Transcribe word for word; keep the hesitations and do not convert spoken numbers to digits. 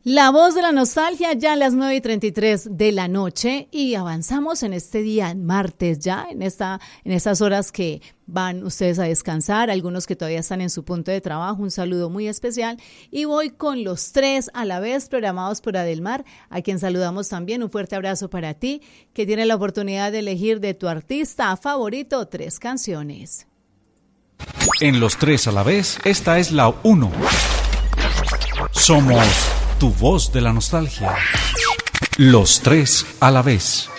La voz de la nostalgia ya a las nueve y treinta y tres de la noche y avanzamos en este día, martes ya, en, esta, en estas horas que van ustedes a descansar, algunos que todavía están en su punto de trabajo, un saludo muy especial y voy con los tres a la vez programados por Adelmar, a quien saludamos también, un fuerte abrazo para ti, que tiene la oportunidad de elegir de tu artista favorito tres canciones. En los tres a la vez, esta es la uno. Somos tu voz de la nostalgia. Los tres a la vez.